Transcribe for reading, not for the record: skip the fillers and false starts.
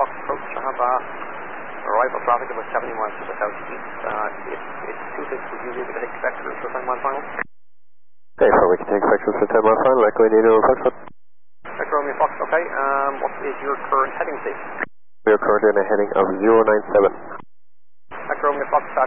Fox approach. I have arrival traffic about 70 miles to the southeast. It's 26, would you be able to take vectors for 10 mile final? Okay, so we can take vectors for 10 mile final, Echo Indian Foxtrot. Echo Romeo Fox, okay. What is your current heading, please? We are currently in a heading of 097. Echo Romeo Fox,